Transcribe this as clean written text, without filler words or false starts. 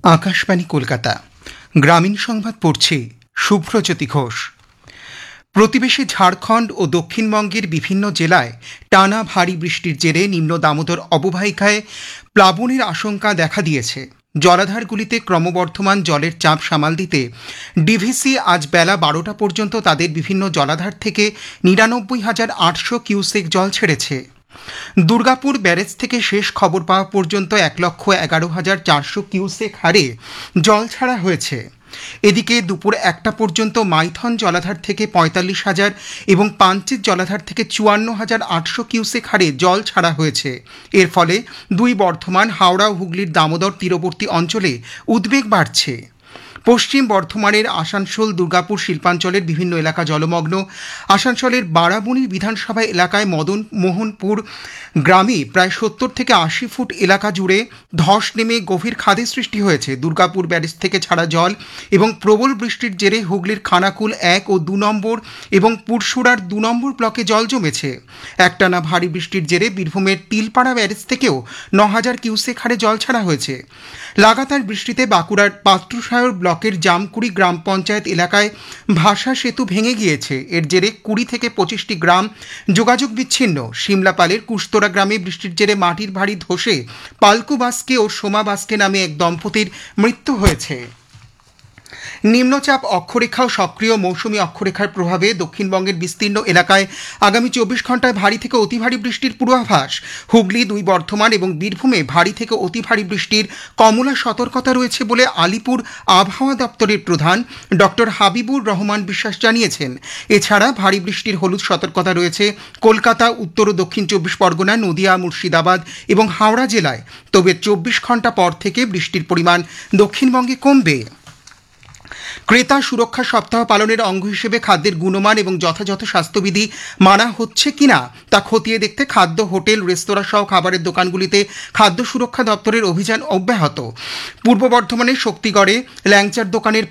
আকাশবাণী কলকাতা গ্রামীণ সংবাদ পড়ছে শুভ্রজ্যোতি ঘোষ। প্রতিবেশী ঝাড়খণ্ড ও দক্ষিণবঙ্গের বিভিন্ন জেলায় টানা ভারী বৃষ্টির জেরে নিম্ন দামোদর অববাহিকায় প্লাবনের আশঙ্কা দেখা দিয়েছে। জলাধারগুলিতে ক্রমবর্ধমান জলের চাপ সামাল দিতে ডিভিসি আজ বেলা 12টা পর্যন্ত তাদের বিভিন্ন জলাধার থেকে 99,800 কিউসেক জল ছেড়েছে। দুর্গাপুর ব্যারেজ থেকে শেষ খবর পাওয়া পর্যন্ত 1,11,400 কিউসেক হারে জল ছাড়া হয়েছে। এদিকে দুপুর 1টা পর্যন্ত মাইথন জলাধার থেকে 45,000 এবং পাঞ্চেত জলাধার থেকে 54,800 কিউসেক হারে জল ছাড়া হয়েছে। এর ফলে দুই বর্ধমান, হাওড়া ও হুগলির দামোদর তীরবর্তী অঞ্চলে উদ্বেগ বাড়ছে। পশ্চিম বর্ধমানের আসানসোল দুর্গাপুর শিল্পাঞ্চলের বিভিন্ন এলাকা জলমগ্ন। আসানসোলের বারাবণী বিধানসভা এলাকায় মোহনপুর গ্রামে প্রায় 70 থেকে 80 ফুট এলাকা জুড়ে ধস নেমে গভীর খাদের সৃষ্টি হয়েছে। দুর্গাপুর ব্যারেজ থেকে ছাড়া জল এবং প্রবল বৃষ্টির জেরে হুগলির খানাকুল 1 ও 2 নম্বর এবং পুরসুরার 2 নম্বর ব্লকে জল জমেছে। একটানা ভারী বৃষ্টির জেরে বীরভূমের তিলপাড়া ব্যারেজ থেকেও 9,000 কিউসেক হারে জল ছাড়া হয়েছে। লাগাতার বৃষ্টিতে বাঁকুড়ার পাত্রসায়র ব্লকের জামকুড়ি গ্রাম পঞ্চায়েত এলাকায় ভাষা সেতু ভেঙে গিয়েছে। এর জেরে 20 থেকে 25টি গ্রাম যোগাযোগ বিচ্ছিন্ন। সিমলাপালের কুস্তরা গ্রামে বৃষ্টির জেরে মাটির ভারী ধসে পালকু বাস্কে ও সোমা বাস্কে নামে এক দম্পতির মৃত্যু হয়েছে। নিম্নচাপ অক্ষরেখা ও সক্রিয় মৌসুমী অক্ষরেখার প্রভাবে দক্ষিণবঙ্গের বিস্তীর্ণ এলাকায় আগামী 24 ঘন্টায় ভারী থেকে অতি ভারী বৃষ্টির পূর্বাভাস। হুগলি, দুই বর্ধমান এবং বীরভূমে ভারী থেকে অতি ভারী বৃষ্টির কমলা সতর্কতা রয়েছে বলে আলিপুর আবহাওয়া দপ্তরের প্রধান ডক্টর হাবিবুর রহমান বিশ্বাস জানিয়েছেন। এছাড়া ভারী বৃষ্টির হলুদ সতর্কতা রয়েছে কলকাতা, উত্তর ও দক্ষিণ 24 পরগনা, নদিয়া, মুর্শিদাবাদ এবং হাওড়া জেলায়। তবে 24 ঘন্টা পর থেকে বৃষ্টির পরিমাণ দক্ষিণবঙ্গে কমবে। ক্রেতা সুরক্ষা সপ্তাহ পালনের অঙ্গ হিসেবে খাদ্যের গুণমান এবং যথাযথ স্বাস্থ্যবিধি মানা হচ্ছে কিনা তা খতিয়ে দেখতে খাদ্য, হোটেল, রেস্তোরাঁ সহ খাবারের দোকানগুলিতে খাদ্য সুরক্ষা দপ্তরের অভিযান অব্যাহত। পূর্ব বর্ধমানের শক্তিগড়ে ল্যাংচার দোকানের